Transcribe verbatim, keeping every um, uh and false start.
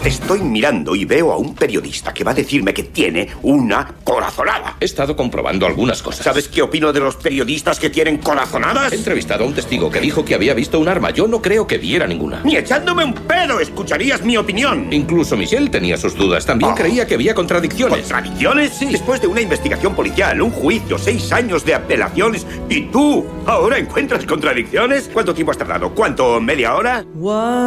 Estoy mirando y veo a un periodista que va a decirme que tiene una corazonada. He estado comprobando algunas cosas. ¿Sabes qué opino de los periodistas que tienen corazonadas? He entrevistado a un testigo que dijo que había visto un arma. Yo no creo que viera ninguna. Ni echándome un pedo escucharías mi opinión. Incluso Michelle tenía sus dudas. También Oh. creía que había contradicciones. ¿Contradicciones? Sí. Después de una investigación policial, un juicio, seis años de apelaciones, ¿y tú ahora encuentras contradicciones? ¿Cuánto tiempo has tardado? ¿Cuánto? ¿Media hora?